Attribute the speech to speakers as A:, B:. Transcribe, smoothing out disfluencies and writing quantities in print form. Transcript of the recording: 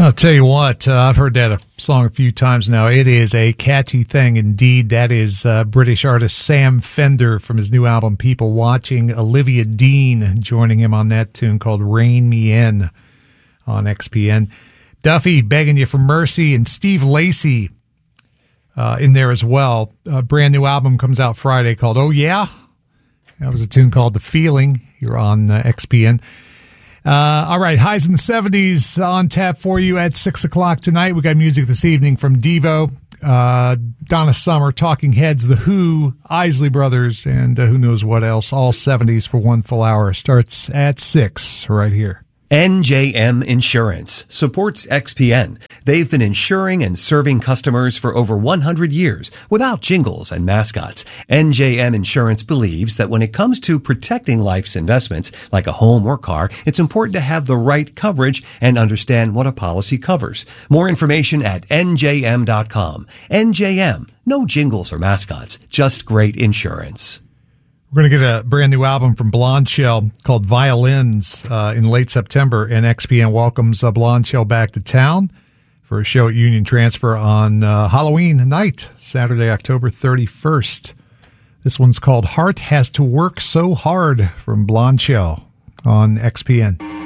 A: I'll tell you what, I've heard that song a few times now. It is a catchy thing indeed. That is British artist Sam Fender from his new album, People Watching. Olivia Dean joining him on that tune called Rein Me In on XPN. Duffy, Begging You for Mercy, and Steve Lacy in there as well. A brand new album comes out Friday called Oh Yeah. That was a tune called The Feeling. You're on XPN. All right, highs in the 70s on tap for you at 6 o'clock tonight. We got music this evening from Devo, Donna Summer, Talking Heads, The Who, Isley Brothers, and who knows what else. All 70s for 1 full hour. Starts at 6 right here.
B: NJM Insurance supports XPN. They've been insuring and serving customers for over 100 years without jingles and mascots. NJM Insurance believes that when it comes to protecting life's investments, like a home or car, it's important to have the right coverage and understand what a policy covers. More information at njm.com. NJM, no jingles or mascots, just great insurance.
A: We're going to get a brand new album from Blonde Shell called Violins in late September, and XPN welcomes Blonde Shell back to town for a show at Union Transfer on Halloween night, Saturday, October 31st. This one's called Heart Has to Work So Hard from Blonde Shell on XPN.